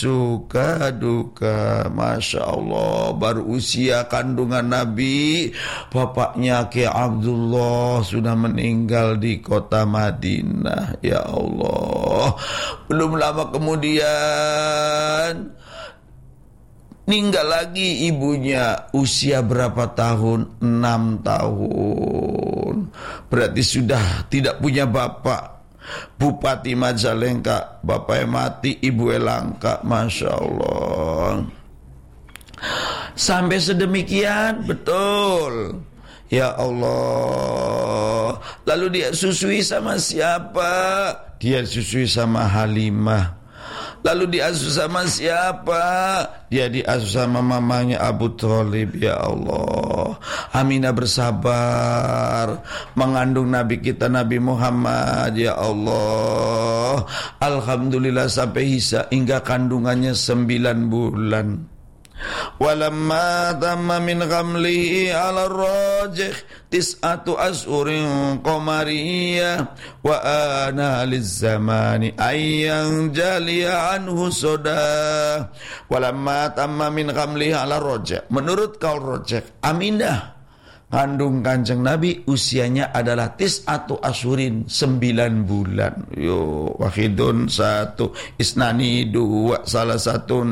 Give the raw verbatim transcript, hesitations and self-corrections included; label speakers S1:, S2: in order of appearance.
S1: suka duka. Masya Allah, baru usia kandungan Nabi, bapaknya Ki Abdullah sudah meninggal di kota Madinah. Ya Allah, belum lama kemudian meninggal lagi ibunya. Usia berapa tahun? Enam tahun. Berarti sudah tidak punya bapak. Bupati Majalengka, bapaknya mati, ibu langka. Masya Allah. Sampai sedemikian, betul. Ya Allah. Lalu dia susui sama siapa? Dia susui sama Halimah. Lalu diasuh sama siapa? Dia diasuh sama mamanya Abu Thalib. Ya Allah, Aminah bersabar mengandung Nabi kita Nabi Muhammad. Ya Allah, alhamdulillah sampai hisa hingga kandungannya sembilan bulan. Walamma tamma min ghamlihi ala rajih tis'atu ashurin qamariyah wa ana lizzamani ayyan jaliya anhu soda. Walamma tamma min ghamlihi ala rajih, menurut kaul rajih, Aminah kandung Kanjeng Nabi usianya adalah tis'atu ashurin, sembilan bulan. Yo, wahidun satu, isnani dua, salah satu